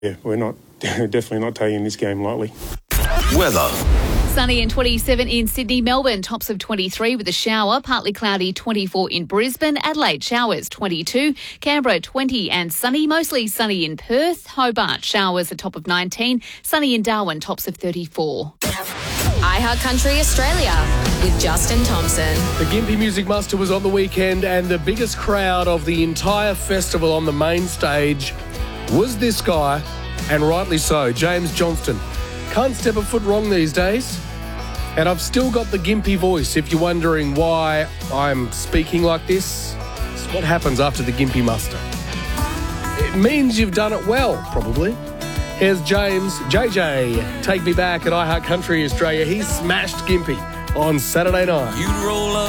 Yeah, we're not definitely not taking this game lightly. Weather. Sunny and 27 in Sydney, Melbourne, tops of 23 with a shower, partly cloudy 24 in Brisbane, Adelaide showers 22, Canberra 20 and sunny, mostly sunny in Perth, Hobart showers a top of 19, sunny in Darwin, tops of 34. iHeartCountry Australia with Justin Thompson. The Gympie Music Muster was on the weekend, and the biggest crowd of the entire festival on the main stage was this guy, and rightly so, James Johnston. Can't step a foot wrong these days. And I've still got the Gympie voice, if you're wondering why I'm speaking like this. It's what happens after the Gympie Muster. It means you've done it well, probably. Here's James, JJ, Take Me Back at iHeartCountry Australia. He smashed Gympie on Saturday night. You'd roll up